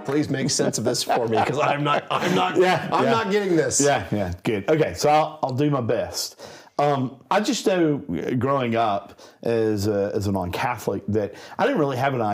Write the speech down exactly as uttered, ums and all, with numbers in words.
please make sense of this for me because I'm not, I'm not, Yeah, I'm yeah. not getting this. Yeah, yeah, good. Okay, so I'll, I'll do my best. Um, I just know growing up as, a, as a non-Catholic that I didn't really have an